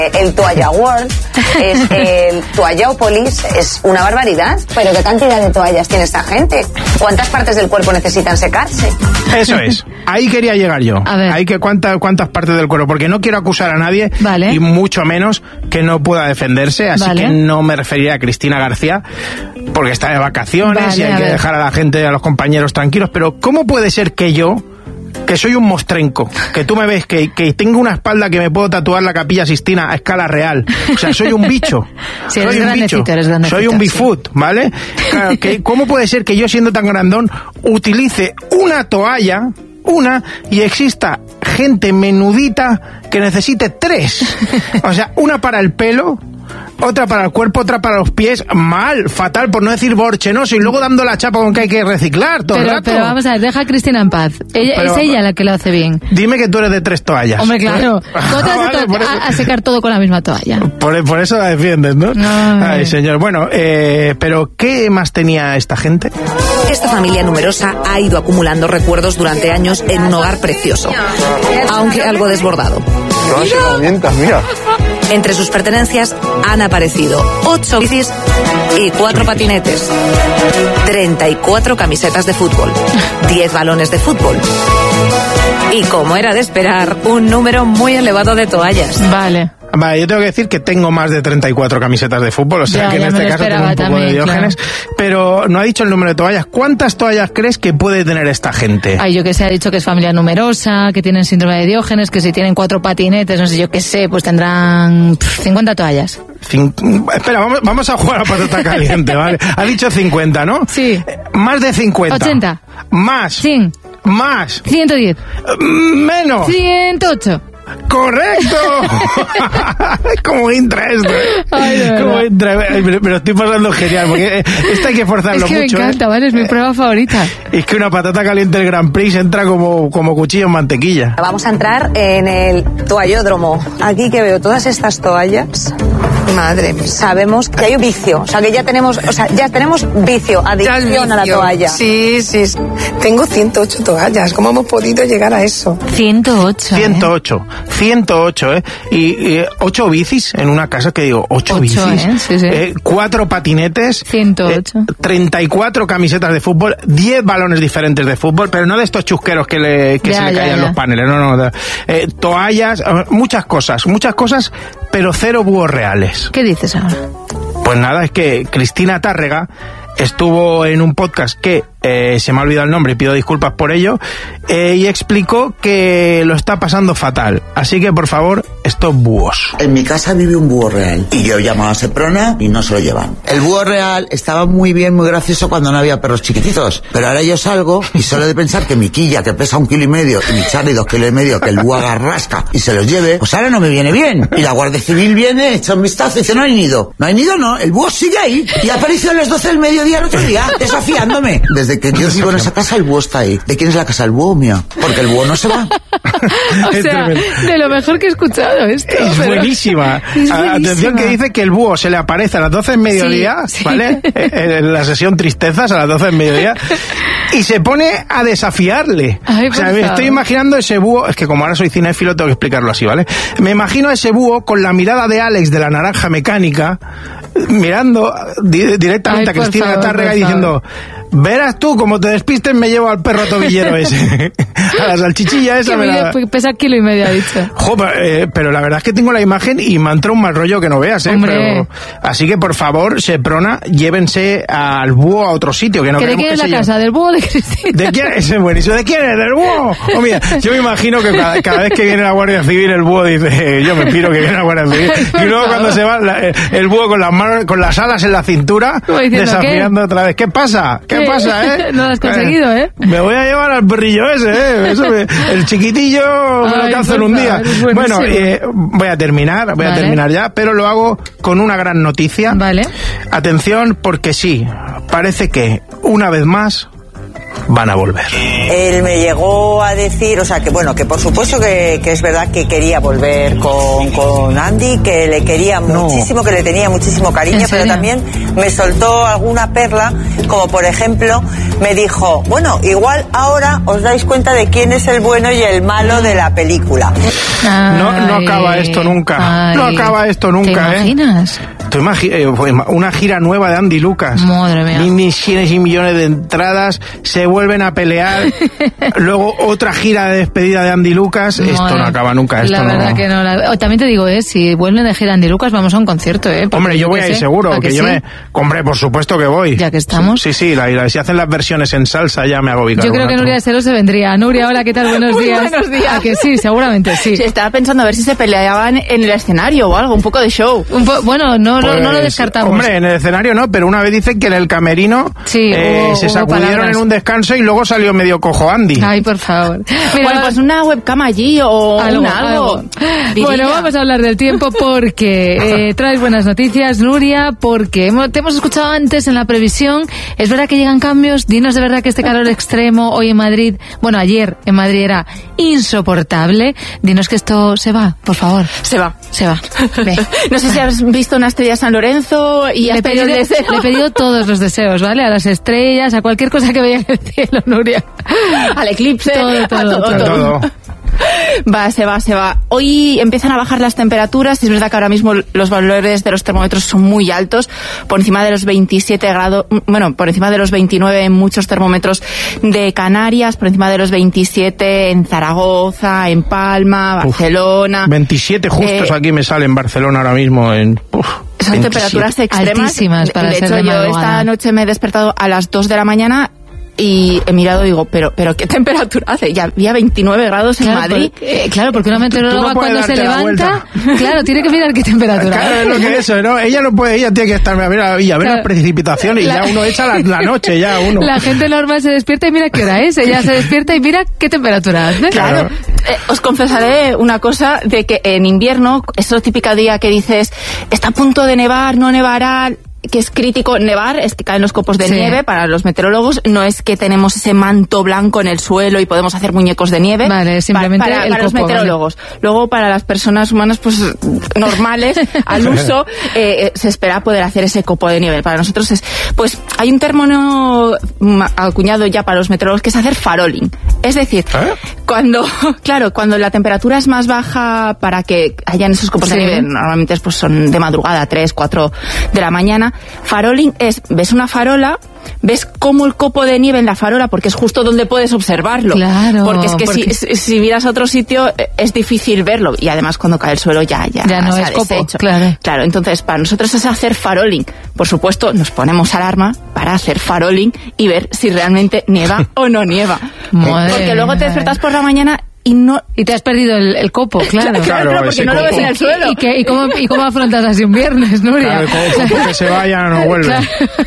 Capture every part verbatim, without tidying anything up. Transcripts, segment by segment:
El Toalla World, es el Toallápolis, es una barbaridad. Pero ¿qué cantidad de toallas tiene esta gente? ¿Cuántas partes del cuerpo necesitan secarse? Eso es. Ahí quería llegar yo. A ver. Ahí que cuántas cuántas partes del cuerpo, porque no quiero acusar a nadie, vale. y mucho menos que no pueda defenderse, así vale. que no me referiría a Cristina García, porque está de vacaciones vale, y hay que ver. dejar a la gente, a los compañeros tranquilos, pero ¿cómo puede ser que yo, que soy un mostrenco, que tú me ves, que, que tengo una espalda que me puedo tatuar la Capilla Sixtina a escala real, o sea, soy un bicho, sí, soy eres un bicho, eres soy un Bigfoot, sí. ¿Vale? Claro, que, ¿cómo puede ser que yo, siendo tan grandón, utilice una toalla, una, y exista gente menudita que necesite tres? O sea, una para el pelo, otra para el cuerpo, otra para los pies. Mal, fatal, por no decir borchenoso, y luego dando la chapa con que hay que reciclar todo pero, el rato. Pero vamos a ver, deja a Cristina en paz. Ella, pero, es ella la que lo hace bien. Dime que tú eres de tres toallas. Hombre, claro. ¿Cómo te vas a, vale, a, a secar todo con la misma toalla? Por, por eso la defiendes, ¿no? Ay, Ay señor. Bueno, eh, pero ¿qué más tenía esta gente? Esta familia numerosa ha ido acumulando recuerdos durante años en un hogar precioso, aunque algo desbordado. Todas herramientas, mira. Entre sus pertenencias han aparecido ocho bicis y cuatro patinetes, treinta y cuatro camisetas de fútbol, diez balones de fútbol y, como era de esperar, un número muy elevado de toallas. Vale. Vale, yo tengo que decir que tengo más de treinta y cuatro camisetas de fútbol, o sea ya, que en este caso tengo un poco también, de Diógenes, claro. Pero no ha dicho el número de toallas. ¿Cuántas toallas crees que puede tener esta gente? Ay, yo que sé, ha dicho que es familia numerosa, que tienen síndrome de Diógenes, que si tienen cuatro patinetes, no sé, yo qué sé, pues tendrán pff, cincuenta toallas. Cin... Espera, vamos, vamos a jugar a patata caliente, ¿vale? Ha dicho cincuenta, ¿no? Sí. Más de cincuenta. ochenta. Más. cien. Más. ciento diez. Menos. ciento ocho. ¡Correcto! Como intra esto. Ay, Como intra. Me lo estoy pasando genial, porque esto hay que forzarlo mucho. Es que mucho, me encanta, ¿eh? ¿vale? Es mi prueba favorita. Es que una patata caliente del Grand Prix entra como, como cuchillo en mantequilla. Vamos a entrar en el toallódromo. Aquí que veo todas estas toallas. Madre mía. Sabemos que hay un vicio, o sea que ya tenemos, o sea, ya tenemos vicio, adicción vicio. a la toalla. Sí, sí, sí. Tengo ciento ocho toallas. ¿Cómo hemos podido llegar a eso? ciento ocho. ciento ocho. ¿eh? ciento ocho, ¿eh? Y eh, ocho bicis en una casa, que digo, ocho, ocho bicis. ¿eh? Sí, sí. Eh, cuatro patinetes. ciento ocho. Eh, treinta y cuatro camisetas de fútbol, diez balones diferentes de fútbol, pero no de estos chusqueros que, le, que ya, se le ya, caían ya. los paneles, no, no. De, eh, toallas, muchas cosas, muchas cosas, pero cero búhos reales. ¿Qué dices ahora? Pues nada, es que Cristina Tárrega estuvo en un podcast que eh, se me ha olvidado el nombre y pido disculpas por ello, eh, y explicó que lo está pasando fatal. Así que, por favor, estos búhos. En mi casa vive un búho real y yo llamaba a Seprona y no se lo llevan. El búho real estaba muy bien, muy gracioso cuando no había perros chiquititos, pero ahora yo salgo y solo de pensar que mi quilla, que pesa un kilo y medio, y mi Charlie dos kilos y medio, que el búho agarrasca y se los lleve, pues ahora no me viene bien. Y la Guardia Civil viene, echa un vistazo y dice, no hay nido. No hay nido, no, el búho sigue ahí y apareció a las doce del mediodía el otro día, desafiándome. Desde que yo vivo en esa casa, el búho está ahí. ¿De quién es la casa? El búho, mía. Porque el búho no se va. O sea, de lo mejor que he escuchado esto. Es pero... buenísima. Es Atención, que dice que el búho se le aparece a las doce del mediodía, sí, sí. ¿vale? En la sesión tristezas a las doce del mediodía, y se pone a desafiarle. Ay, o sea, por me favor. estoy imaginando ese búho, es que como ahora soy cinéfilo tengo que explicarlo así, ¿vale? Me imagino a ese búho con la mirada de Alex de la Naranja Mecánica, mirando di- directamente Ay, a Cristina por favor, Tárrega por y diciendo, verás tú, como te despistes me llevo al perro tobillero ese. A la salchichilla esa Que me la... mide- pesa kilo y medio, ha dicho. Jo, eh, pero la verdad es que tengo la imagen y me ha entrado un mal rollo que no veas, ¿eh? Hombre. Pero, así que, por favor, Seprona, llévense al búho a otro sitio, que no ¿Que ¿De queremos quién que es se la casa? lleve. ¿Del búho o de Cristina? ¿De quién es? Buenísimo. ¿De quién es? ¿Del búho? Oh, mira, yo me imagino que cada, cada vez que viene la Guardia Civil, el búho dice, yo me piro que viene la Guardia Civil. Y luego cuando se va, la, el búho con las manos, con las alas en la cintura, Como diciendo, desafiando otra vez. ¿Qué pasa? ¿Qué, ¿Qué? pasa, eh? No lo has conseguido, ¿eh? Me voy a llevar al perrillo ese, ¿eh? Eso me- el chiquitillo me lo Ay, canso en por un día. favor, es buenísimo. Bueno, eh, voy a terminar, voy Vale. a terminar ya, pero lo hago con una gran noticia. Vale. Atención, porque sí, parece que, una vez más, van a volver. Él me llegó a decir, o sea, que bueno, que por supuesto que, que es verdad que quería volver con, con Andy, que le quería No. muchísimo, que le tenía muchísimo cariño, pero también me soltó alguna perla, como por ejemplo, me dijo, bueno, igual ahora os dais cuenta de quién es el bueno y el malo de la película. Ay, no, no acaba esto nunca. Ay, no acaba esto nunca, ¿te imaginas? ¿eh? ¿Te imaginas? Una gira nueva de Andy Lucas. Madre mía. Millones y millones de entradas, se vuelven a pelear. Luego otra gira de despedida de Andy Lucas. Madre, esto no acaba nunca. Esto la verdad no... que no. La... También te digo, eh, si vuelven de gira Andy Lucas, vamos a un concierto, ¿eh? Hombre, yo voy a ir seguro. Que, que yo sí? me... Hombre, por supuesto que voy. Ya que estamos. Sí, sí, la, la, si hacen las versiones en salsa ya me hago bicar. Yo creo que Nuria de Sero se vendría. Nuria, hola, ¿qué tal? Buenos Muy días. buenos días. ¿A que sí? Seguramente sí. Sí, estaba pensando a ver si se peleaban en el escenario o algo, un poco de show. Un po bueno, no, pues, no, no lo descartamos. Hombre, en el escenario no, pero una vez dicen que en el camerino sí, eh, hubo, se sacudieron en un descanso y luego salió medio cojo Andy. Ay, por favor. Mira, bueno, pues una webcam allí o algo. Un algo. algo. Bueno, vamos a hablar del tiempo porque eh, traes buenas noticias, Nuria, porque hemos, te hemos escuchado antes en la previsión. Es verdad que llegan cambios. Dinos de verdad que este calor extremo hoy en Madrid, bueno, ayer en Madrid era insoportable. Dinos que esto se va, por favor. Se va. Se va. Ve. No sé si has visto una estrella San Lorenzo y has le, pedido pedido, el deseo. le he pedido todos los deseos, ¿vale? A las estrellas, a cualquier cosa que veía en el cielo, Nuria. Al eclipse. Todo, todo, a todo, todo. todo. todo. Va, se va, se va. Hoy empiezan a bajar las temperaturas. Es verdad que ahora mismo los valores de los termómetros son muy altos, por encima de los veintisiete grados, bueno, por encima de los veintinueve en muchos termómetros de Canarias, por encima de los veintisiete en Zaragoza, en Palma, Barcelona. Uf, veintisiete justos eh, aquí me sale en Barcelona ahora mismo. En, uf, son veintisiete. Temperaturas extremas. Altísimas para de ser hecho, de yo madrugada. esta noche me he despertado a las dos de la mañana y he mirado y digo, pero pero ¿qué temperatura hace? Ya había veintinueve grados claro, en Madrid. Porque, eh, claro, porque una meteoróloga no cuando se levanta, vuelta. claro, tiene que mirar qué temperatura. Claro, es lo que es eso, ¿no? Ella no puede, ella tiene que estar a ver, a ver claro. las precipitaciones y la, ya uno echa la, la noche, ya uno. La gente normal se despierta y mira qué hora es. Ella se despierta y mira qué temperatura hace. Claro. claro. Eh, os confesaré una cosa, de que en invierno, eso típica día que dices, está a punto de nevar, no nevará, que es crítico nevar, es que caen los copos de sí. nieve para los meteorólogos, no es que tenemos ese manto blanco en el suelo y podemos hacer muñecos de nieve. Vale, simplemente para, para, el para copo, los meteorólogos. Vale. Luego para las personas humanas pues normales, al uso, eh, se espera poder hacer ese copo de nieve. Para nosotros es, pues hay un término acuñado ya para los meteorólogos que es hacer faroling. Es decir, ¿eh? cuando, claro, cuando la temperatura es más baja para que hayan esos copos sí. de nieve, normalmente pues son de madrugada, tres, cuatro de la mañana. Faroling es, ves una farola, ves cómo el copo de nieve en la farola, porque es justo donde puedes observarlo. Claro. Porque es que porque... Si, si miras a otro sitio es difícil verlo. Y además cuando cae el suelo ya, ya, ya no se es ha copo. deshecho. Claro. Claro, entonces para nosotros es hacer faroling. Por supuesto, nos ponemos alarma para hacer faroling y ver si realmente nieva o no nieva. Madre porque luego te madre. despertas por la mañana y no y te has perdido el, el copo, claro. Claro, claro, claro porque no copo. Lo ves en el suelo. ¿Y, y, qué, y, cómo, ¿Y cómo afrontas así un viernes, Nuria? Claro, como, como que se vaya no vuelve. Claro.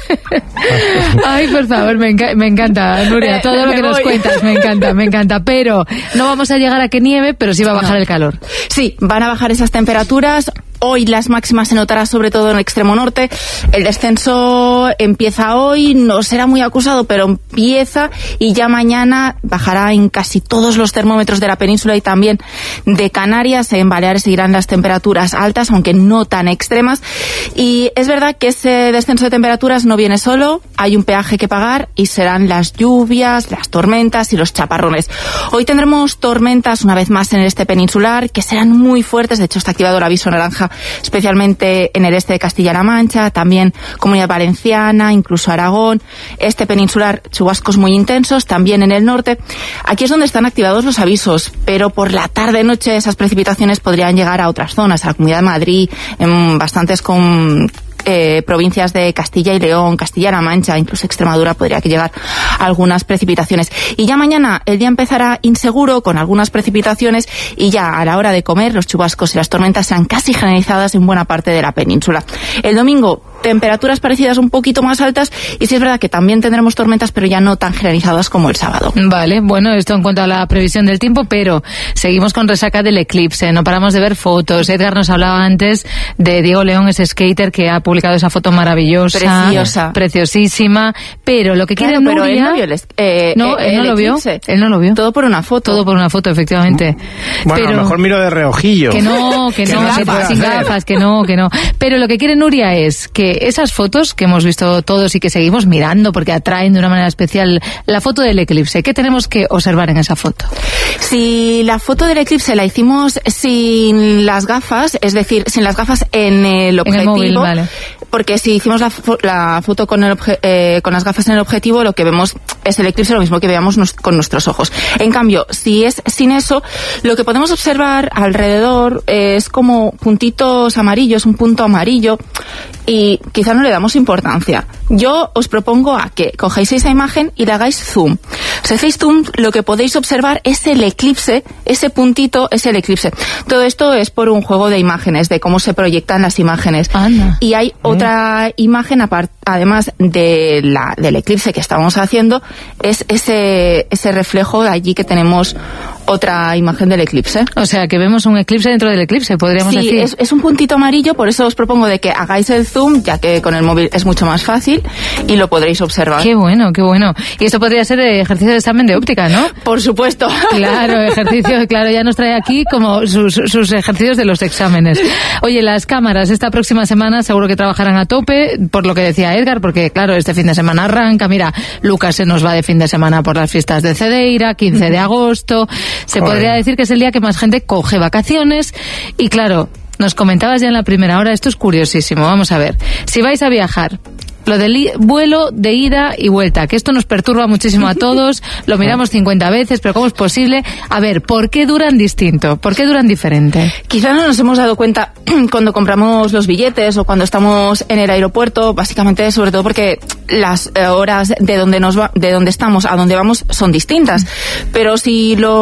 Ay, por favor, me, enca me encanta, Nuria, todo lo que voy. nos cuentas, me encanta, me encanta. Pero no vamos a llegar a que nieve, pero sí va a bajar no. el calor. Sí, van a bajar esas temperaturas. Hoy las máximas se notará sobre todo en el extremo norte. El descenso empieza hoy, no será muy acusado, pero empieza y ya mañana bajará en casi todos los termómetros de la península y también de Canarias. En Baleares seguirán las temperaturas altas, aunque no tan extremas. Y es verdad que ese descenso de temperaturas no viene solo, hay un peaje que pagar y serán las lluvias, las tormentas y los chaparrones. Hoy tendremos tormentas una vez más en el este peninsular, que serán muy fuertes. De hecho, está activado el aviso naranja especialmente en el este de Castilla-La Mancha, también Comunidad Valenciana, incluso Aragón, este peninsular, chubascos muy intensos, también en el norte. Aquí es donde están activados los avisos, pero por la tarde-noche esas precipitaciones podrían llegar a otras zonas, a la Comunidad de Madrid, en bastantes con... Eh, provincias de Castilla y León, Castilla-La Mancha, incluso Extremadura podría que llegar algunas precipitaciones. Y ya mañana el día empezará inseguro con algunas precipitaciones y ya a la hora de comer los chubascos y las tormentas serán casi generalizadas en buena parte de la península. El domingo temperaturas parecidas un poquito más altas y sí es verdad que también tendremos tormentas pero ya no tan generalizadas como el sábado. Vale, bueno, esto en cuanto a la previsión del tiempo, pero seguimos con resaca del eclipse, no paramos de ver fotos. Edgar nos hablaba antes de Diego León, ese skater que ha publicado publicado esa foto maravillosa, preciosa, preciosísima, pero lo que quiere claro, Nuria... Pero él no vio el, eh, no, eh, él no el lo vio, eclipse. él no lo vio. Todo por una foto. Todo por una foto, efectivamente. Bueno, pero... a lo mejor miro de reojillo. Que no, que no, no que gafas, sin gafas, que no, que no. Pero lo que quiere Nuria es que esas fotos que hemos visto todos y que seguimos mirando porque atraen de una manera especial, la foto del eclipse, ¿qué tenemos que observar en esa foto? Si la foto del eclipse la hicimos sin las gafas, es decir, sin las gafas en el objetivo, en el móvil, vale. Porque si hicimos la, fo la foto con, el eh, con las gafas en el objetivo, lo que vemos es el eclipse, lo mismo que veamos nos con nuestros ojos. En cambio, si es sin eso, lo que podemos observar alrededor es como puntitos amarillos, un punto amarillo, y quizá no le damos importancia. Yo os propongo a que cojáis esa imagen y le hagáis zoom. Si hacéis zoom, lo que podéis observar es el eclipse, ese puntito es el eclipse. Todo esto es por un juego de imágenes, de cómo se proyectan las imágenes. Anda. Y hay otra imagen, apart, además de la, del eclipse que estábamos haciendo, es ese, ese reflejo de allí que tenemos otra imagen del eclipse. O sea, que vemos un eclipse dentro del eclipse, podríamos sí, decir. Sí, es, es un puntito amarillo, por eso os propongo de que hagáis el zoom, ya que con el móvil es mucho más fácil y lo podréis observar. Qué bueno, qué bueno. Y esto podría ser ejercicio de examen de óptica, ¿no? Por supuesto. Claro, ejercicio, claro, ya nos trae aquí como sus, sus ejercicios de los exámenes. Oye, las cámaras esta próxima semana seguro que trabajarán a tope, por lo que decía Edgar, porque claro, este fin de semana arranca. Mira, Lucas se nos va de fin de semana por las fiestas de Cedeira, quince de agosto. Se Oye. podría decir que es el día que más gente coge vacaciones. Y claro, nos comentabas ya en la primera hora, esto es curiosísimo. Vamos a ver, si vais a viajar, lo del vuelo de ida y vuelta, que esto nos perturba muchísimo a todos, lo miramos cincuenta veces, pero ¿cómo es posible? A ver, ¿por qué duran distinto? ¿Por qué duran diferente? Quizá no nos hemos dado cuenta cuando compramos los billetes o cuando estamos en el aeropuerto, básicamente sobre todo porque las horas de donde nos va, de donde estamos a donde vamos son distintas. Pero si lo